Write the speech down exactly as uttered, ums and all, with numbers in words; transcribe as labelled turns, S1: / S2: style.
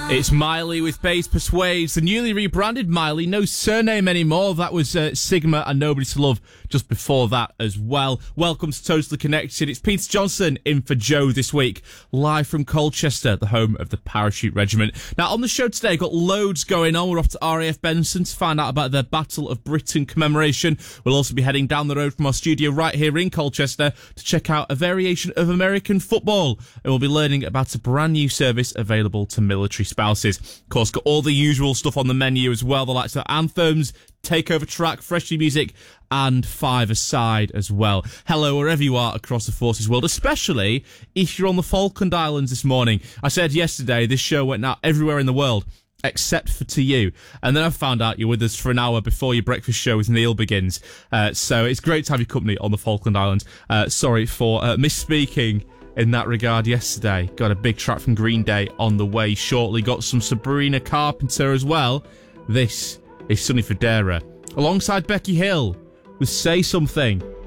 S1: It's Miley with Bass Persuades, the newly rebranded Miley, no surname anymore. That was uh, Sigma and Nobody to Love just before that as well. Welcome to Totally Connected. It's Peter Johnson in for Joe this week, live from Colchester, the home of the Parachute Regiment. Now, on the show today, got loads going on. We're off to R A F Benson to find out about their Battle of Britain commemoration. We'll also be heading down the road from our studio right here in Colchester to check out a variation of American football. And we'll be learning about a brand new service available to military spouses. Of course, got all the usual stuff on the menu as well, the likes of anthems, takeover track, freshly music, and five-a-side as well. Hello, wherever you are across the Forces world, especially if you're on the Falkland Islands this morning. I said yesterday this show went out everywhere in the world, except for to you. And then I found out you're with us for an hour before your breakfast show with Neil begins. Uh, so it's great to have your company on the Falkland Islands. Uh, sorry for uh, misspeaking in that regard yesterday. Got a big track from Green Day on the way shortly. Got some Sabrina Carpenter as well. This is Sonny Fodera alongside Becky Hill with Say Something.